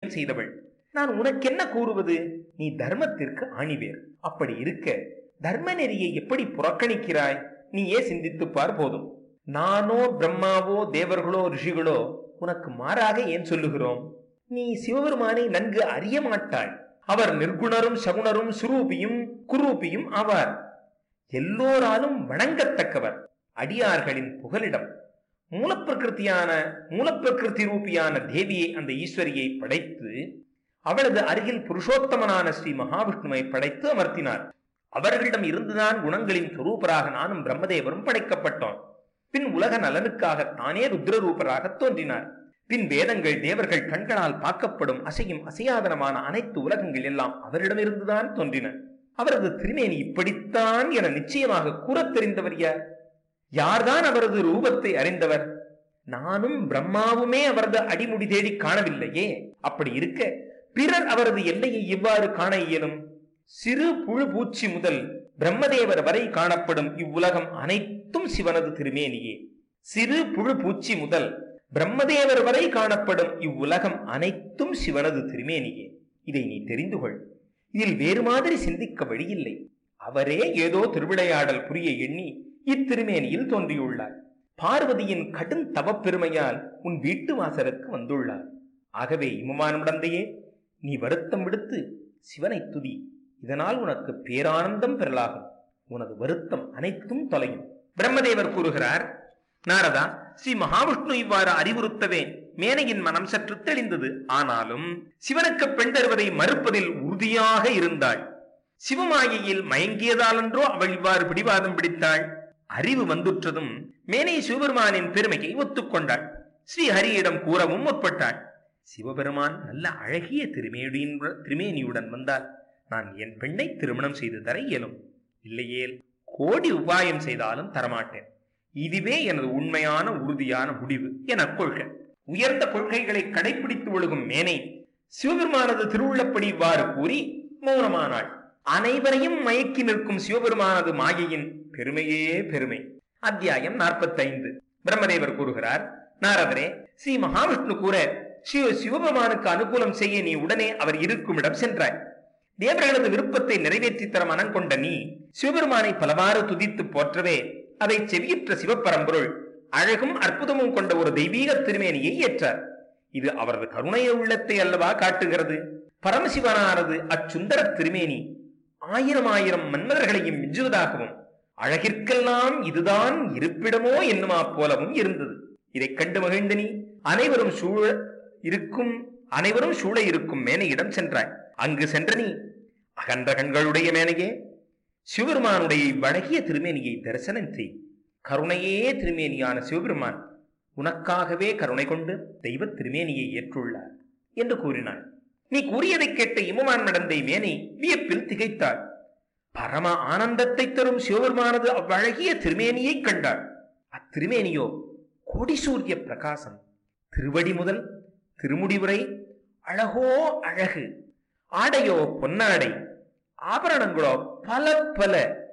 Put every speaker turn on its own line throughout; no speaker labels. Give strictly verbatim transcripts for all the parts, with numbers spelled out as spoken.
செய்தவள். நான் உனக்கு என்ன கூறுவது? நீ தர்மத்திற்கு ஆணிவேர். அப்படி இருக்க தர்ம நெறியை எப்படி புறக்கணிக்கிறாய்? நீயே சிந்தித்துப்பார் போதும். நானோ பிரம்மாவோ தேவர்களோ ரிஷிகளோ உனக்கு மாறாக ஏன் சொல்லுகிறோம்? நீ சிவபெருமானை நன்கு அறிய மாட்டாய். அவர் நிர்குணரும் சகுணரும் சுரூபியும் குரூபியும் ஆவார். எல்லோராலும் வணங்கத்தக்கவர். அடியார்களின் புகலிடம். மூலப்பிரகிருத்தியான மூலப்பிரகிருதி ரூபியான தேவியை, அந்த ஈஸ்வரியை படைத்து அவளது அருகில் புருஷோத்தமனான ஸ்ரீ மகாவிஷ்ணுவை படைத்து அமர்த்தினார். அவர்களிடம் இருந்துதான் குணங்களின் சொரூபராக நானும் பிரம்மதேவரும் படைக்கப்பட்டோம். பின் உலக நலனுக்காக தானே ருத்ரரூபராக தோன்றினார். பின் வேதங்கள் தேவர்கள் கண்களால் பார்க்கப்படும் அசையும் அசையாதனமான அனைத்து உலகங்கள் எல்லாம் அவரிடமிருந்துதான் தோன்றின. அவரது திருமேனி இப்படித்தான் என நிச்சயமாக கூற தெரிந்தவர் யார்? யார்தான் அவரது ரூபத்தை அறிந்தவர்? நானும் பிரம்மாவுமே அவரது அடிமுடி தேடி காணவில்லையே. அப்படி இருக்க பிறர் அவரது எல்லையை இவ்வாறு காண இயலும்? சிறு புழு பூச்சி முதல் பிரம்மதேவர் வரை காணப்படும் இவ்வுலகம் அனைத்தும் சிவனது திருமேனியே. சிறு புழு பூச்சி முதல் பிரம்மதேவர் வரை காணப்படும் இவ்வுலகம் அனைத்தும் சிவனது திருமேனியே. இதை நீ தெரிந்து கொள். இதில் வேறு மாதிரி சிந்திக்க வழியில்லை. அவரே ஏதோ திருவிளையாடல் புரிய எண்ணி இத்திருமேனியில் தோன்றியுள்ளார். பார்வதியின் கடும் தவப்பெருமையால் உன் வீட்டு வாசலுக்கு வந்துள்ளார். ஆகவே இமமானமுடந்தையே, நீ வருத்தம் விடுத்து சிவனை துதி. இதனால் உனக்கு பேரானந்தம் பெறலாகும். உனது வருத்தம் அனைத்தும் தொலையும். பிரம்மதேவர் கூறுகிறார், நாரதா, ஸ்ரீ மகாவிஷ்ணு இவ்வாறு அறிவுறுத்தவே மேனையின் மனம் சற்று தெளிந்தது. ஆனாலும் சிவனுக்கு பெண் தருவதை மறுப்பதில் உறுதியாக இருந்தாள். சிவமாயையில் மயங்கியதாலன்றோ அவள் இவ்வாறு பிடிவாதம் பிடித்தாள். அறிவு வந்துற்றதும் மேனை சிவபெருமானின் பெருமையை ஒத்துக்கொண்டாள். ஸ்ரீஹரியிடம் கூறவும் முற்பட்டாள். சிவபெருமான் நல்ல அழகிய திருமேனியின் திருமேனியுடன் வந்தால் நான் என் பெண்ணை திருமணம் செய்து தர இயலும். இல்லையேல் கோடி உபாயம் செய்தாலும் தரமாட்டேன். இதுவே எனது உண்மையான உறுதியான முடிவு என கொள்கை. உயர்ந்த கொள்கைகளை கடைபிடித்து ஒழுகும் மேனை சிவபெருமானது திருவுள்ளப்படி இவ்வாறு கூறி மௌனமானாள். அனைவரையும் மயக்கி நிற்கும் சிவபெருமானது மாயையின் பெருமையே பெருமை. அத்தியாயம் நாற்பத்தி ஐந்து. பிரம்மதேவர் கூறுகிறார், நாரதரே, ஸ்ரீ மகாவிஷ்ணு கூற சிவ சிவபெருமானுக்கு அனுகூலம் செய்ய நீ உடனே அவர் இருக்கும் இடம் சென்றாய். தேவர்களது விருப்பத்தை நிறைவேற்றி தர மனம் கொண்ட நீ சிவபெருமானை பலவாறு துதித்து போற்றவே அதை செவியுற்ற சிவப்பரம்பொருள் அழகும் அற்புதமும் கொண்ட ஒரு தெய்வீக திருமேனியை ஏற்றார். இது அவரது கருணைய உள்ளத்தை அல்லவா காட்டுகிறது. பரமசிவனானது அச்சுந்தர திருமேனி ஆயிரம் ஆயிரம் மன்மதர்களையும் மிஞ்சுவதாகவும் அழகிற்கெல்லாம் இதுதான் இருப்பிடமோ என்னுமா போலவும் இருந்தது. இதை கண்டு மகிழ்ந்த நீ அனைவரும் சூழ இருக்கும் அனைவரும் சூழ இருக்கும் மேனையிடம் சென்றாய். அங்கு சென்ற நீ அகன்ற கண்களுடைய மேனையே, சிவபெருமானுடைய வழகிய திருமேனியை தரிசனம் செய். கருணையே திருமேனியான சிவபெருமான் உனக்காகவே கருணை கொண்டு தெய்வ திருமேனியை ஏற்றுள்ளார் என்று கூறினாள். நீ கூறியதை கேட்ட இமமான் நடந்தை மேனை வியப்பில் திகைத்தாள். பரம ஆனந்தத்தை தரும் சிவபெருமானது அவ்வழகிய திருமேனியை கண்டாள். அத்திருமேனியோ கோடி சூரிய பிரகாசம். திருவடி முதல் திருமுடி வரை அழகோ அழகு. ஆடையோ பொன்னாடை, ஆபரணங்களோ பல பல.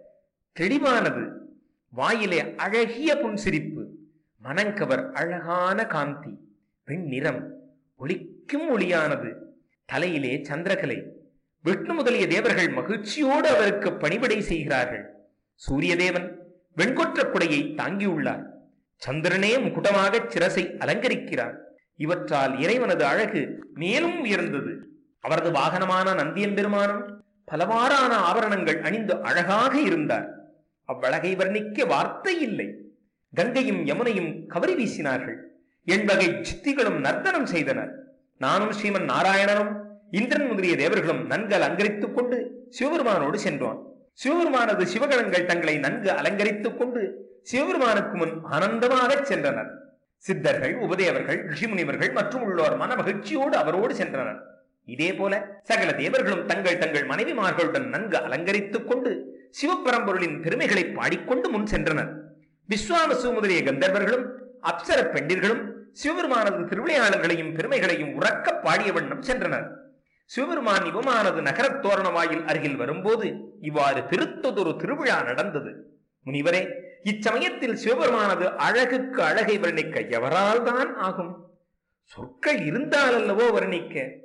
தெளிவானது. வாயிலே அழகிய புன்சிரிப்பு, மனங்கவர் அழகான காந்தி, வெண்ணிறம், ஒளிக்கும் ஒளியானது. தலையிலே சந்திரகலை. விஷ்ணு முதலிய தேவர்கள் மகிழ்ச்சியோடு அவருக்கு பணிவிடை செய்கிறார்கள். சூரிய தேவன் வெண்கொற்ற குடையை தாங்கியுள்ளார். சந்திரனே முகுடமாக சிரசை அலங்கரிக்கிறார். இவற்றால் இறைவனது அழகு மேலும் உயர்ந்தது. அவரது வாகனமான நந்தியம்பெருமானும் பலவாறான ஆபரணங்கள் அணிந்து அழகாக இருந்தார். அவ்வழகை வர்ணிக்க வார்த்தை இல்லை. கங்கையும் யமுனையும் கவரி வீசினார்கள். எண்வகை சித்திகளும் நர்த்தனம் செய்தனர். நானும் ஸ்ரீமன் நாராயணனும் இந்திரன் முதலிய தேவர்களும் நன்கு அலங்கரித்துக் கொண்டு சிவபெருமானோடு சென்றோம். சிவபெருமானது சிவகணங்கள் தங்களை நன்கு அலங்கரித்துக் கொண்டு சிவபெருமானுக்கு முன் ஆனந்தமாக சென்றனர். சித்தர்கள், உபதேவர்கள், ரிஷிமுனிவர்கள் மற்றும் உள்ளோர் மன மகிழ்ச்சியோடு அவரோடு சென்றனர். இதே போல சகல தேவர்களும் தங்கள் தங்கள் மனைவிமார்களுடன் நன்கு அலங்கரித்துக் கொண்டு சிவபரம்பொருளின் பெருமைகளை பாடிக்கொண்டு முன் சென்றனர். விஸ்வாவசு முதலிய கந்தர்வர்களும் அப்சர பெண்டிர்களும் சிவபெருமானது திருவிளையாளர்களையும் பெருமைகளையும் உறக்க பாடிய வண்ணம் சென்றனர். சிவபெருமான் இவமானது நகர தோரண வாயில் அருகில் வரும்போது இவ்வாறு பெருத்ததொரு திருவிழா நடந்தது. முனிவரே, இச்சமயத்தில் சிவபெருமானது அழகுக்கு அழகை வர்ணிக்க எவரால் தான் ஆகும்? சொற்கள் இருந்தால் அல்லவோ வர்ணிக்க.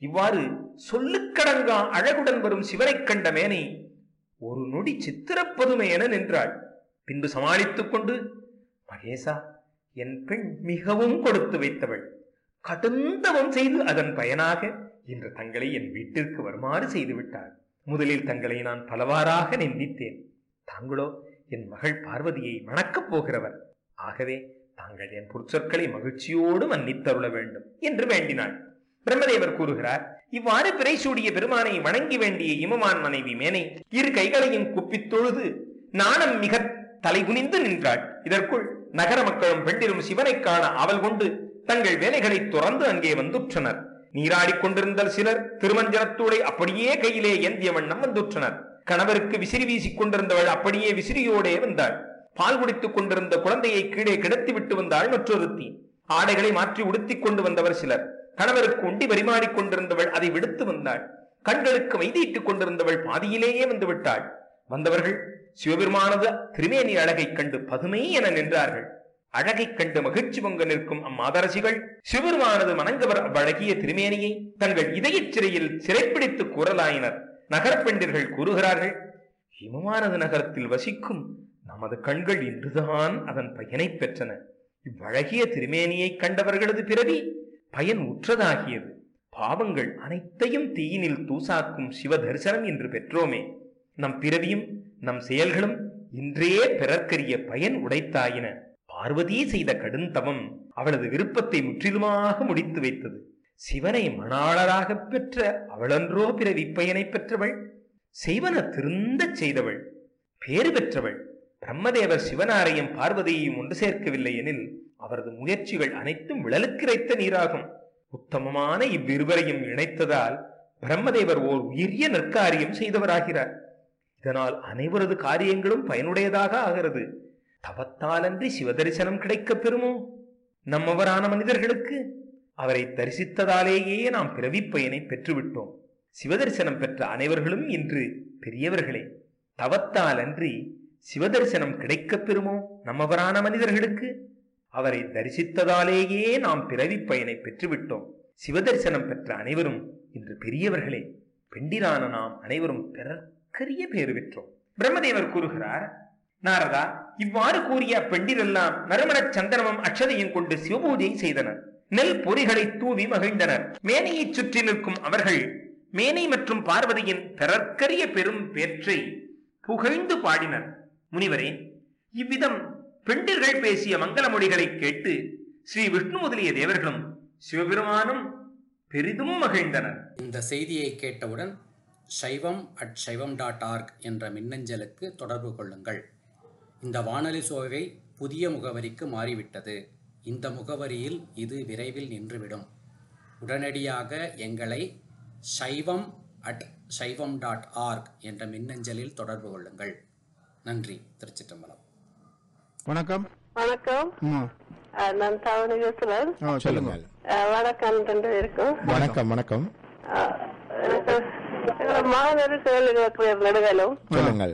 இவ்வாறு சொல்லுக்கடங்கா அழகுடன் வரும் சிவனை கண்ட மேனை ஒரு நொடி சித்திரப்பதுமை என நின்றாள். பின்பு சமாளித்துக் கொண்டு, மகேசா, என் பெண் மிகவும் கொடுத்து வைத்தவள். கடுந்தவம் செய்து அதன் பயனாக இன்று தங்களை என் வீட்டிற்கு வருமாறு செய்து விட்டாள். முதலில் தங்களை நான் பலவாறாக நிந்தித்தேன். தாங்களோ என் மகள் பார்வதியை மணக்கப் போகிறவர். ஆகவே தாங்கள் என் பொற்சொற்களை மகிழ்ச்சியோடு மன்னித்தருள வேண்டும் என்று வேண்டினாள். பிரம்மதேவர் கூறுகிறார், இவ்வாறு பிறை சூடிய பெருமானை வணங்கி வேண்டிய இமமான் மனைவி மேனை இரு கைகளையும் குப்பித் தொழுது நாணம் மிக தலைகுனிந்து நின்றாள். இதற்குள் நகர மக்களும் பெண்டிரும் சிவனை காண ஆவல் கொண்டு தங்கள் வேலைகளை துறந்து அங்கே வந்துற்றனர். நீராடிக் கொண்டிருந்த சிலர் திருமஞ்சனத்தூளை அப்படியே கையிலே ஏந்திய வண்ணம் வந்துற்றனர். கணவருக்கு விசிறி வீசிக் கொண்டிருந்தவள் அப்படியே விசிறியோடே வந்தாள். பால் குடித்துக் கொண்டிருந்த குழந்தையை கீழே கிடத்தி விட்டு வந்தாள் மற்றொருத்தி. ஆடைகளை மாற்றி உடுத்திக் கொண்டு வந்தவர் சிலர். கணவருக்கு உண்டி பரிமாறிக் கொண்டிருந்தவள் அதை விடுத்து வந்தாள். கண்களுக்கு மைதீட்டுக் கொண்டிருந்தவள் பாதியிலேயே வந்து விட்டாள். வந்தவர்கள் சிவபெருமானது திருமேனி அழகை கண்டு பதுமை என நின்றார்கள். அழகை கண்டு மகிழ்ச்சி பொங்க நிற்கும் அம்மாதரசிகள் சிவபெருமானது மணங்கவர் அவ்வழகிய திருமேனியை தங்கள் இதயச் சிறையில் சிறைப்பிடித்து கூறலாயினர். நகரப்பெண்டிர்கள் கூறுகிறார்கள், இமமானது நகரத்தில் வசிக்கும் நமது கண்கள் இன்றுதான் அதன் பயனை பெற்றன. இவ்வழகிய திருமேனியை கண்டவர்களது பிறவி பயன் உற்றதாகியது. பாவங்கள் அனைத்தையும் தீயினில் தூசாக்கும் சிவ தரிசனம் என்று பெற்றோமே. நம் பிறவியும் நம் செயல்களும் இன்றே பிறர்க்கரிய பயன் உடைத்தாயின. பார்வதி செய்த கடுந்தவம் அவளது விருப்பத்தை முற்றிலுமாக முடித்து வைத்தது. சிவனை மணாளராக பெற்ற அவளன்றோ பிறவி பயனை பெற்றவள். செய்வன திருந்த செய்தவள், பேறு பெற்றவள். பிரம்மதேவர் சிவனாரையும் பார்வதியையும் ஒன்று சேர்க்கவில்லை எனில் அவரது முயற்சிகள் அனைத்தும் விழலுக்கிரைத்த நீராகும். உத்தமமான இவ்விருவரையும் இணைத்ததால் பிரம்மதேவர் ஓர் உயரிய நற்காரியம் செய்தவராகிறார். இதனால் அனைவரது காரியங்களும் பயனுடையதாக ஆகிறது. தவத்தாலன்றி சிவதரிசனம் கிடைக்க பெறுமோ? நம்மவரான மனிதர்களுக்கு அவரை தரிசித்ததாலேயே நாம் பிறவி பயனை பெற்றுவிட்டோம். சிவதரிசனம் பெற்ற அனைவர்களும் இன்று பெரியவர்களே. தவத்தாலன்றி சிவதரிசனம் கிடைக்க பெறுமோ நம்மவரான மனிதர்களுக்கு? அவரை தரிசித்ததாலேயே நாம் பிறவி பயனை பெற்றுவிட்டோம். சிவதரிசனம் பெற்ற அனைவரும் இன்று பெரியவர்களே. பெண்டிரான நாம் அனைவரும் பிறர்க்கரிய பேறு பெற்றோம். பிரம்மதேவர் கூறுகிறார், நாரதா, இவ்வாறு கூறிய பெண்டிரெல்லாம் நறுமணச் சந்தனமும் அக்ஷதையும் கொண்டு சிவபூஜை செய்தனர். நெல் பொறிகளை தூவி மகிழ்ந்தனர். மேனையை சுற்றி நிற்கும் அவர்கள் மேனை மற்றும் பார்வதியின் பிறர்க்கரிய பெரும் பேற்றை புகழ்ந்து பாடினர். முனிவரே, இவ்விதம் பெண்டிர்கள் பேசிய மங்கள மொழிகளை கேட்டு ஸ்ரீ விஷ்ணு முதலிய தேவர்களும் சிவபெருமானும் பெரிதும் மகிழ்ந்தனர்.
இந்த செய்தியை கேட்டவுடன் சைவம் அட் சைவம் டாட் ஆர்க் என்ற மின்னஞ்சலுக்கு தொடர்பு கொள்ளுங்கள். இந்த வானொலி சோவை புதிய முகவரிக்கு மாறிவிட்டது. இந்த முகவரியில் இது விரைவில் நின்றுவிடும். உடனடியாக எங்களை சைவம் அட் சைவம் டாட் ஆர்க் என்ற மின்னஞ்சலில் தொடர்பு கொள்ளுங்கள். நன்றி. திருச்சிற்றம்பலம்.
வணக்கம்.
வணக்கம். நான் தவணை பேசுறேன்.
சொல்லுங்கள்.
வணக்கம். ரெண்டு பேருக்கும்
வணக்கம். வணக்கம்.
மாணவர் கேள்வி கேட்கிறேன். நடுகளும்
சொல்லுங்கள்.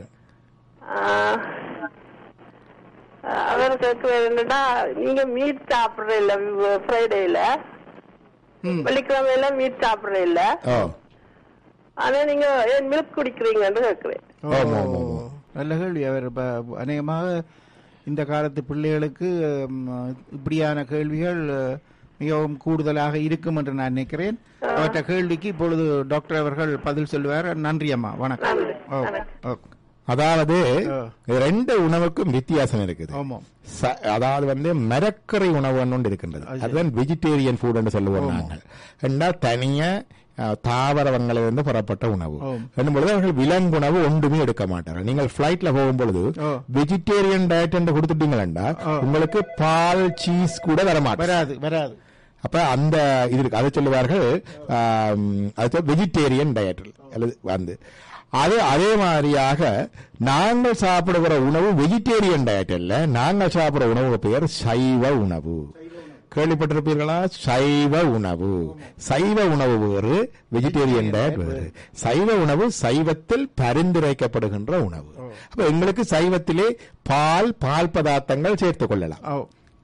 அவர் கேட்கிறேன்டா, நீங்க மீட் சாப்பிடுற இல்ல ஃப்ரைடேல, வெள்ளிக்கிழமையில மீட் சாப்பிடுற இல்ல, ஆனா நீங்க ஏன் மில்க் குடிக்கிறீங்கன்னு கேட்கிறேன்.
நல்ல கேள்வி. அவர் அநேகமாக இந்த காலத்து பிள்ளைகளுக்கு இப்படியான கேள்விகள் மிகவும் கூடுதலாக இருக்கும் என்று நான் நினைக்கிறேன். அவற்ற கேள்விக்கு இப்பொழுது டாக்டர் அவர்கள் பதில் சொல்லுவார். நன்றி அம்மா. வணக்கம்.
அதாவது ரெண்டு உணவுக்கும் வித்தியாசம் இருக்குது. அதாவது வந்து மரக்கரை உணவு ஒன்று இருக்கின்றது, அதுதான் வெஜிடேரியன் ஃபுட் என்று சொல்லுவோம் நாங்கள். ரெண்டா தனிய தாவரவங்களிலிருந்து புறப்பட்ட உணவு என்னும்பொழுது அவர்கள் விலங்குணவு ஒன்றுமே எடுக்க மாட்டார்கள். நீங்கள் பிளைட்ல போகும் பொழுது வெஜிடேரியன் டயட் என்று கொடுத்துட்டீங்களா உங்களுக்கு பால் சீஸ் கூட வர மாட்டாது வராது. அப்ப அந்த இது இருக்கு, அதை சொல்லுவார்கள் வெஜிடேரியன் டயட் அல்லது வந்து அது அதே மாதிரியாக நாங்கள் சாப்பிடுகிற உணவு வெஜிடேரியன் டயட் அல்ல. நாங்கள் சாப்பிடுற உணவு பெயர் சைவ உணவு. கேள்விப்பட்டிருப்பீர்களா? சைவ உணவு. சைவ உணவு வேறு, வெஜிடேரியன் டயட் வேறு. சைவ உணவு சைவத்தில் பரிந்துரைக்கப்படுகின்ற உணவு. அப்ப எங்களுக்கு சைவத்திலே பால் பால் பதார்த்தங்கள் சேர்த்துக் கொள்ளலாம்.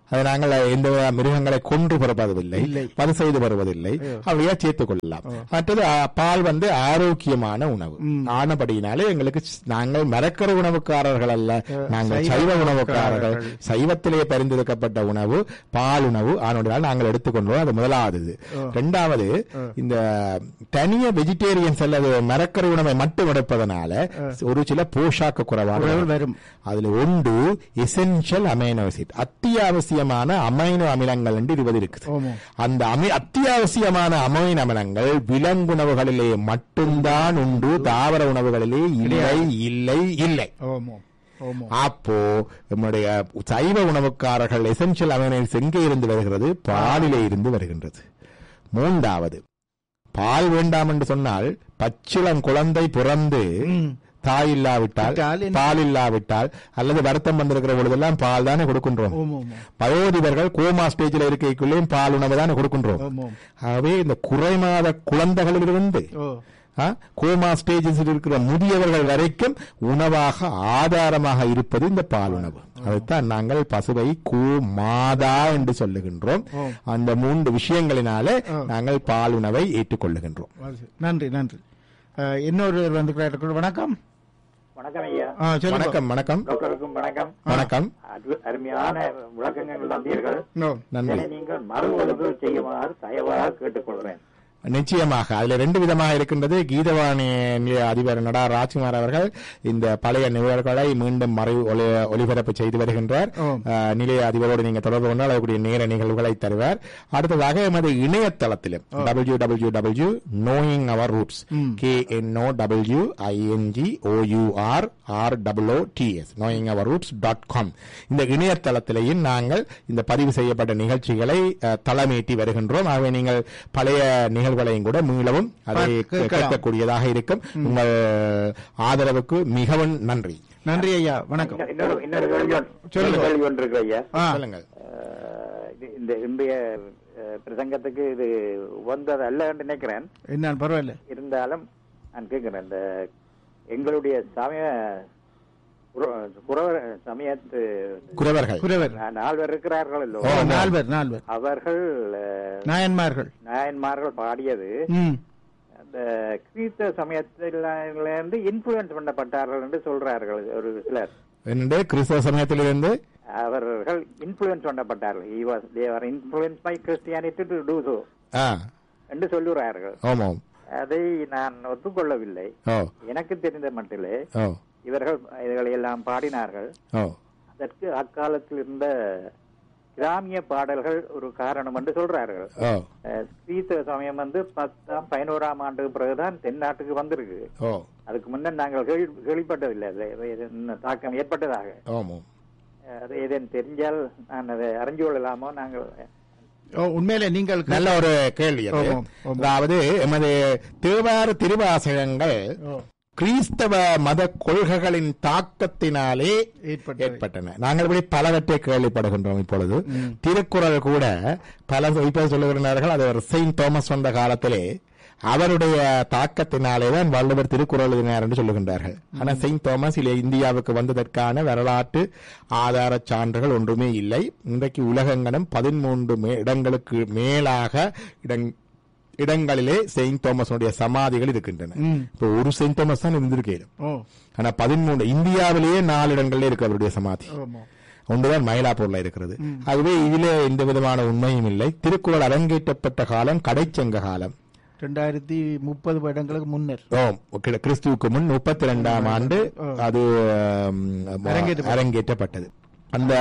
அதை நாங்கள் எந்த மிருகங்களை கொன்று பிறப்பதில்லை, பது செய்து வருவதில்லை, அப்படியே சேர்த்துக் கொள்ளலாம். மற்றது பால் வந்து ஆரோக்கியமான உணவு ஆனபடியினாலே எங்களுக்கு நாங்கள் மரக்கரை உணவுக்காரர்கள் அல்ல, நாங்கள் சைவ உணவுக்காரர்கள். சைவத்திலே பரிந்துரைக்கப்பட்ட உணவு பால் உணவு ஆனோடால் நாங்கள் எடுத்துக்கொண்டோம். அது முதலாவது. இரண்டாவது, இந்த தனிய வெஜிடேரியன்ஸ் அல்லது மரக்கரை உணவை மட்டும் எடுப்பதனால ஒரு சில போஷாக்கு குறைவாக வரும். அதுல ஒன்று எசென்ஷியல் அமைனோ ஆசிட், அத்தியாவசியமான அமைனோ அமிலங்கள் என்று இருபது இருக்குது. அந்த அத்தியாவசியமான அமைனோ அமிலங்கள் விலங்குணவுகளிலே மட்டும்தான் உண்டு, தாவர உணவுகளிலே இல்லை இல்லை இல்லை. அப்போ நம்முடைய சைவ உணவுக்காரர்கள் எசென்ஷியல் அமைனோ ஆசிட் எங்கே இருந்து வருகிறது? பாலிலே இருந்து வருகின்றது. மூன்றாவது, பால் வேண்டாம் என்று சொன்னால் பச்சிளம் குழந்தை பிறந்து தாய் இல்லாவிட்டால், பால் இல்லாவிட்டால் அல்லது வருத்தம் வந்திருக்கிற பொழுதெல்லாம் பால் தானே கொடுக்கின்றோம். வயோதிபர்கள் கோமா ஸ்டேஜில் இருக்கைக்குள்ளேயும் பால் உணவு தானே கொடுக்கின்றோம். ஆகவே இந்த குறைமாத குழந்தைகளிலிருந்து கோமா ஸ்டேஜில் இருக்கிற முதியவர்கள் வரைக்கும் உணவாக ஆதாரமாக இருப்பது இந்த பால் உணவு. அதைத்தான் நாங்கள் பசுவை கூ மாதா என்று சொல்லுகின்றோம். அந்த மூன்று விஷயங்களினாலே நாங்கள் பால் உணவை ஏற்றுக்கொள்ளுகின்றோம்.
நன்றி நன்றி. இன்னொரு வந்து வணக்கம்.
வணக்கம் ஐயா.
வணக்கம் வணக்கம்
வணக்கம்
வணக்கம்.
அருமையான விளக்கங்கள் தந்தீர்கள். நீங்கள் மறு ஒழுங்கு செய்யுமாறு தயவாக கேட்டுக்கொள்கிறேன்.
நிச்சயமாக அதுல ரெண்டு விதமாக இருக்கின்றது. கீதவாணி அதிபர் நடா ராஜ்குமார் அவர்கள் இந்த பழைய நிகழ்வுகளை மீண்டும் மறை ஒளிபரப்பு செய்து வருகின்றார். நிலைய அதிபரோடு நீங்க தொடர்பு கொண்டால் அதற்குரிய நேர நிகழ்வுகளை தருவார். அடுத்ததாக எமது இணையதளத்திலும் W W W knowing our roots K N O W I N G O you are R W D S knowing our roots dot com இந்த இணையதளத்திலேயும் நாங்கள் இந்த பதிவு செய்யப்பட்ட நிகழ்ச்சிகளை தளமேற்றி வருகின்றோம். ஆகவே நீங்கள் பழைய நிகழ்வுகளையும் கூட மீளவும் அதை கேட்கக்கூடியதாக இருக்கும். உங்கள் ஆதரவுக்கு மிகவும் நன்றி.
நன்றி ஐயா. வணக்கம்.
இன்னொரு கேள்வி ஒன்று இருக்கு ஐயா.
சொல்லுங்கள்.
இந்த இன்றைய பிரசங்கத்துக்கு இது வந்தது அல்ல என்று நினைக்கிறேன்.
என்ன பரவாயில்ல இருந்தாலும்
நான் கேட்கிறேன். இந்த எங்களுடைய சமய சமயத்து
குறவர்கள்
நால்வர் இருக்கிறார்கள் இல்லோ,
நால்வர் நால்வர்
அவர்கள்
நாயன்மார்கள்
நாயன்மார்கள் பாடியது அந்த கிறிஸ்தவ சமயத்திலிருந்து இன்ஃபுளுன்ஸ் பண்ணப்பட்டார்கள் என்று சொல்றார்கள் ஒரு சிலர்.
என்னுடைய கிறிஸ்தவ சமயத்திலிருந்து
அவர்கள் influence பண்ணப்பட்டார்கள். he was they were influenced by Christianity to do so என்று சொல்லுகிறார்கள். அதை நான் ஒத்துக்கொள்ளவில்லை. எனக்கு தெரிந்த மட்டிலே இவர்கள் இவர்களை எல்லாம் பாடினார்கள். அதற்கு அக்காலத்தில் இருந்த கிராமிய பாடல்கள் ஒரு காரணம் என்று சொல்றார்கள். கிறிஸ்தவ சமயம் வந்து பத்தாம் பதினோராம் ஆண்டுக்கு பிறகுதான் தென்னாட்டுக்கு வந்திருக்கு. அதுக்கு முன்னர் நாங்கள் கேள்விப்பட்டதில்லை தாக்கம் ஏற்பட்டதாக. அது ஏதேனும் தெரிஞ்சால் நான் அதை அறிஞ்சு கொள்ளலாமோ? நாங்கள்
உண்மையிலே நீங்கள்
நல்ல ஒரு கேள்வி. அதாவது எமது தேவார திருவாசகங்கள் கிறிஸ்தவ மத கொள்கைகளின் தாக்கத்தினாலே ஏற்பட்டன. நாங்கள் இப்படி பலவற்றை கேள்விப்படுகின்றோம். இப்பொழுது திருக்குறள் கூட பல இப்ப சொல்லுகிறார்கள். அது ஒரு செயின்ட் தாமஸ் வந்த காலத்திலே அவருடைய தாக்கத்தினாலேதான் வள்ளுவர் திருக்குறள் எழுதினார் என்று சொல்லுகின்றார்கள். ஆனால் செயின்ட் தாமஸ் இந்தியாவுக்கு வந்ததற்கான வரலாற்று ஆதார சான்றுகள் ஒன்றுமே இல்லை. இன்றைக்கு உலகங்களும் பதிமூன்று இடங்களுக்கு மேலாக இடங் இடங்களிலே செயின்ட் தாமஸுடைய சமாதிகள் இருக்கின்றன. இப்போ ஒரு செயின்ட் தாமஸ் தான் இருந்திருக்கேன். ஆனா பதிமூன்று இந்தியாவிலேயே நாலு இடங்களிலே இருக்கு அவருடைய சமாதி. ஒன்றுதான் மயிலாப்பூர்ல இருக்கிறது. ஆகவே இதிலே எந்த விதமான உண்மையும் இல்லை. திருக்குறள் அரங்கேற்றப்பட்ட காலம் கடைச்சங்க காலம்,
இரண்டாயிரத்தி முப்பது வருடங்களுக்கு முன்னர்.
கிறிஸ்துவுக்கு முன் முப்பத்தி இரண்டாம் ஆண்டு அது அரங்கேற்றப்பட்டது. அந்த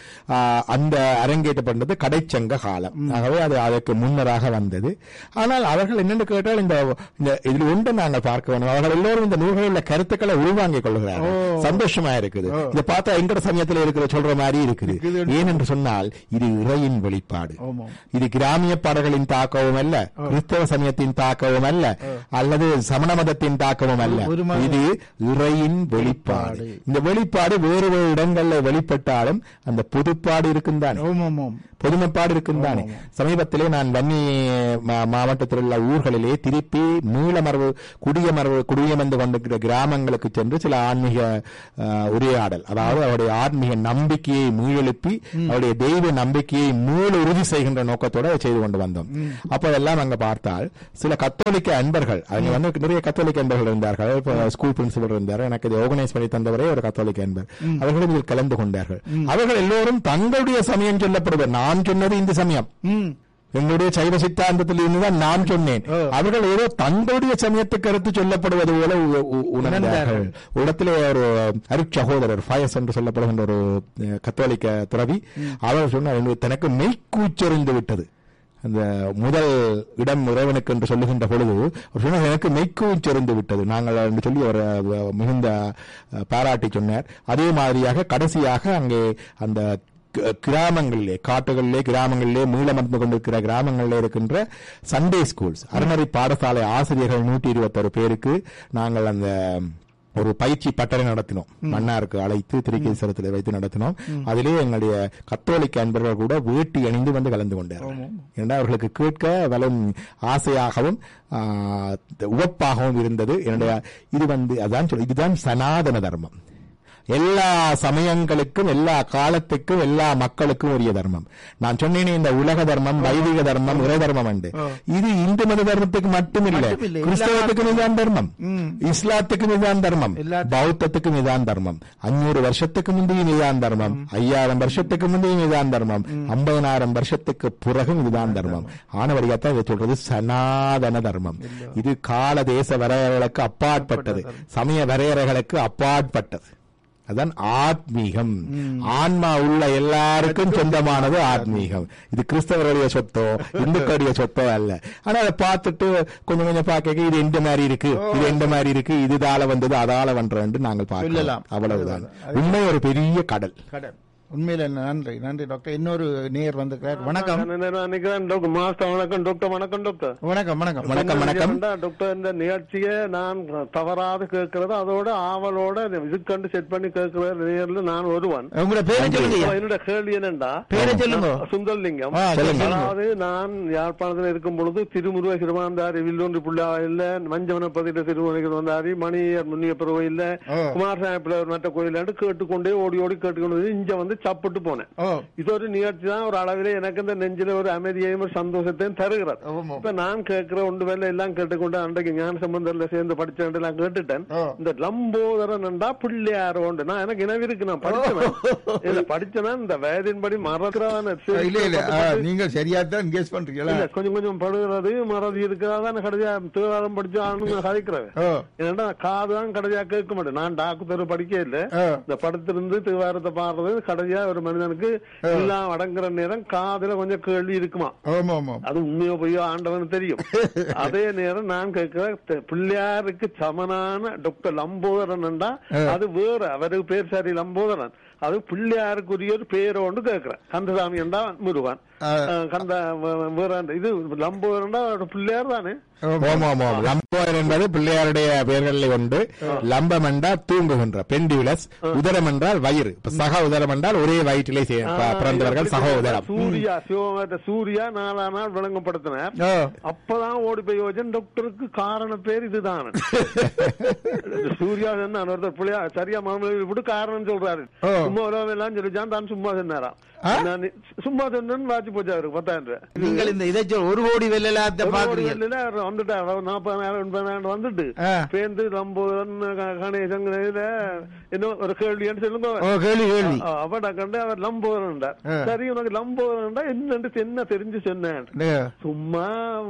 அந்த அரங்கேற்றப்பட்டது கடைச்சங்க காலம். ஆகவே அது அதற்கு முன்னராக வந்தது. ஆனால் அவர்கள் என்னென்னு கேட்டால் இந்த இதில் ஒன்று நாங்கள் பார்க்க வேண்டும். அவர்கள் எல்லோரும் இந்த நூல்களில் கருத்துக்களை உள்வாங்கிக் கொள்கிறார்கள். சந்தோஷமா இருக்குது. இதை பார்த்தா எங்கட சமயத்தில் இருக்கிற சொல்ற மாதிரி இருக்குது. ஏனென்று சொன்னால் இது இறையின் வெளிப்பாடு. இது கிராமிய பாடல்களின் தாக்கமும் அல்ல, கிறிஸ்தவ சமயத்தின் தாக்கமும் அல்ல, அல்லது சமண மதத்தின் தாக்கமும் அல்ல. இது இறையின் வெளிப்பாடு. இந்த வெளிப்பாடு வேறு வேறு இடங்களில் வெளிப்பட்ட இருந்தாலும் அந்த புதுப்பாடு இருக்குந்தானே, பொதுமைப்பாடு இருக்குந்தானே. சமீபத்திலே நான் வன்னி மாவட்டத்தில் உள்ள ஊர்களிலே திருப்பி மீளமரபு குடியமரபு குடியமர்ந்து கொண்டிருக்கிற கிராமங்களுக்கு சென்று சில ஆன்மீக உரையாடல், அதாவது அவருடைய ஆன்மீக நம்பிக்கையை மீளெழுப்பி அவருடைய தெய்வ நம்பிக்கையை மீள உறுதி செய்கின்ற நோக்கத்தோடு செய்து கொண்டு வந்தோம். அப்போதெல்லாம் அங்க பார்த்தால் சில கத்தோலிக்க அன்பர்கள், அங்க வந்து நிறைய கத்தோலிக்க அன்பர்கள் இருந்தார்கள். ஸ்கூல் பிரின்சிபல் இருந்தார், எனக்கு இதை ஆர்கனைஸ் பண்ணி தந்தவரே ஒரு கத்தோலிக்க அன்பர், அவர்களும் இதில் கலந்து கொண்டார்கள். அவர்கள் எல்லோரும் தங்களுடைய சமயம் சொல்லப்படுவது, நான் சொன்னது இந்த சமயம், எங்களுடைய சைவ சித்தாந்தத்தில் இருந்துதான் நான் சொன்னேன். அவர்கள் ஏதோ தங்களுடைய சமயத்துக்கு கருத்து சொல்லப்படுவது போல உணர்ந்தார்கள். இடத்திலே ஒரு அருட்சகோதரர் ஃபயஸ் என்று சொல்லப்படுகின்ற ஒரு கத்தோலிக்க துறவி, அவர் சொன்னார், தனக்கு மெய்க்கூச்செறிந்து விட்டது. அந்த முதல் இடம் இறைவனுக்கு என்று சொல்லுகின்ற பொழுது எனக்கு மெய்க்கூச்செறிந்து விட்டது நாங்கள் என்று சொல்லி அவர் மிகுந்த பாராட்டி சொன்னார். அதே மாதிரியாக கடைசியாக அங்கே அந்த கிராமங்களிலே, காட்டுகளிலே, கிராமங்களிலே மீளமர்ந்து கொண்டிருக்கிற கிராமங்களிலே இருக்கின்ற சண்டே ஸ்கூல்ஸ், அறநெறி பாடசாலை ஆசிரியர்கள் நூற்றி இருபத்தொரு பேருக்கு நாங்கள் அந்த ஒரு பயிற்சி பட்டறை நடத்தினோம். மன்னாருக்கு அழைத்து திருக்கேசரத்தில் வைத்து நடத்தினோம். அதிலே எங்களுடைய கத்தோலிக்க அன்பர்கள் கூட வேட்டி அணிந்து வந்து கலந்து கொண்டார்கள். ஏன்னா அவர்களுக்கு கேட்க வலும் ஆசையாகவும் உவப்பாகவும் இருந்தது. என்னுடைய இது வந்து அதான் சொல்ல, இதுதான் சனாதன தர்மம். எல்லா சமயங்களுக்கும், எல்லா காலத்துக்கும், எல்லா மக்களுக்கும் உரிய தர்மம். நான் சொன்னேனே இந்த உலக தர்மம், வைதிக தர்மம், இறை தர்மம் உண்டு. இது இந்து மத தர்மத்துக்கு மட்டும் இல்லை, கிறிஸ்தவத்துக்கும் இதான் தர்மம், இஸ்லாத்துக்கும் இதான் தர்மம், பௌத்தத்துக்கும் இதான் தர்மம், அஞ்சூறு வருஷத்துக்கு முந்தையும் இதான் தர்மம், ஐயாயிரம் வருஷத்துக்கு முந்தையும் இதான் தர்மம், ஐம்பதனாயிரம் வருஷத்துக்கு பிறகும் இதுதான் தர்மம். ஆனவடியாத்தான் இதை சொல்றது சனாதன தர்மம். இது கால தேச வரையறைகளுக்கு அப்பாற்பட்டது, சமய வரையறைகளுக்கு அப்பாற்பட்டது. அதான் ஆத்மீகம். ஆன்மா உள்ள எல்லாருக்கும் சொந்தமானது ஆத்மீகம். இது கிறிஸ்தவருடைய சொத்தோ இந்துக்களுடைய சொத்தோ அல்ல. ஆனா அதை பார்த்துட்டு கொஞ்சம் கொஞ்சம் பார்க்க இது எந்த மாதிரி இருக்கு, இது எந்த மாதிரி இருக்கு, இதுதால வந்தது அதால வந்தது நாங்கள் பார்க்கலாம். அவ்வளவுதான். உண்மை ஒரு பெரிய கடல். கடல்
உண்மையில. நன்றி நன்றி டாக்டர். இன்னொரு நேயர் வந்திருக்கிறார். வணக்கம்.
வணக்கம் டாக்டர். வணக்கம் டாக்டர்.
வணக்கம் வணக்கம் வணக்கம் வணக்கம்
டாக்டர். இந்த நிகழ்ச்சியை நான் தவறாது கேட்கறது, அதோட ஆவலோட இதுக்கண்டு செட் பண்ணி கேட்கிற நேரில் நான் ஒருவன்.
உங்களோட பேரை சொல்லுங்க.
என்னோட கேள்வி என்னண்டா,
பேரை சொல்லுங்க.
சுந்தர்லிங்கம். அதாவது நான் யாழ்ப்பாணத்தில் இருக்கும் பொழுது திருமுருக சிறுமாந்தாரி, வில்லூன்றி புள்ளாவில்ல, மஞ்சவனப்பதியில திருமுருக சிறுமாந்தாரி, மணியர் முன்னியப்பர் கோயில்ல, குமாரசாமி மற்ற கோயில் கேட்டுக்கொண்டே ஓடி ஓடி கேட்டுக்கொண்டு இங்க வந்து சாப்பிட்டு போனேன். இது ஒரு நிகழ்ச்சி தான். ஒரு அளவிலே எனக்கு இந்த நெஞ்சில ஒரு அமைதியையும் ஒரு சந்தோஷத்தையும் தருகிறது. இப்ப நான் கேட்கிற ஒன்று வேலை எல்லாம் கேட்டுக்கொண்டு அன்றைக்கு ஞான சம்பந்தர்ல சேர்ந்து படிச்சேன் எல்லாம் கேட்டுட்டேன். இந்த லம்போதரன் பிள்ளையார் உண்டு. நான் எனக்கு இனவு இருக்கு, நான் படிச்சேன் படிச்சேன்னா இந்த வயதின்படி மறக்கிறான
நீங்க சரியாத்தான் கேஸ் பண்றீங்களா?
கொஞ்சம் கொஞ்சம் படுகிறது மறதி இருக்கிறாதான் கடைசியா தேவாரம் படிச்சு கதைக்கிறேன். ஏன்னா காதுதான் கடைசியா கேட்க மாட்டேன். நான் டாக்டர் படிக்க இல்லை, இந்த படத்திலிருந்து தேவாரத்தை பாடுறது கடைசியா ஒரு மனிதனுக்கு எல்லாம் அடங்குற நேரம் காதுல கொஞ்சம் கேள்வி இருக்குமா, அது உண்மையோ பொய்யோ ஆண்டவனுக்கு தெரியும். அதே நேரம் நான் கேட்கிற பிள்ளையாருக்கு சமனான டாக்டர் லம்போதரன், அது வேற, அவருக்கு பேர் சரி லம்போதரன், அது பிள்ளையாருக்குரிய ஒரு பேரோண்டு கேட்கிறேன். கந்தசாமி என்றா முருகன், கந்த வேற இது லம்போதரன் பிள்ளையார் தானே.
லம்போதரன் என்பது பிள்ளையாருடைய பெயர்களில் உண்டு. லம்பம் என்றால் தூங்குகின்ற பெண்டியுலஸ், உதரம் என்றால் வயிறு, சக உதரம் என்றால் ஒரே வயிற்றிலே பிறந்தவர்கள் சக உதரம்.
சூர்யா சிவமேட்ட சூர்யா நாலா நாள் விளங்கப்படுத்தினார். அப்பதான் ஓடி போய் யோஜன் டாக்டருக்கு காரண பேர் இதுதான். சூர்யா சொன்ன ஒருத்தர் பிள்ளையார் சரியா மாமலை விட்டு காரணம் சொல்றாரு. சும்மா எல்லாம் சொல்லிச்சான், தான் சும்மா சொன்னாரா, சும்மா சொன்னு வாட்சி போச்சு அவருக்கு பத்தாயிரம் ரூபாய்.
நீங்கள் இந்த இதை ஒரு கோடி வெள்ளாத்த
வந்துட்டாரு, நாற்பதாயிரம் எண்பதாயிரம் வந்துட்டு பேருந்து லம்போதரன் கணேசன் இன்னும் ஒரு கேள்வின்னு சொல்லுங்க. அவட கண்டு அவர் லம்போதரன். சரி உனக்கு லம்போதரன் என்னன்னு என்ன தெரிஞ்சு சொன்னேன், சும்மா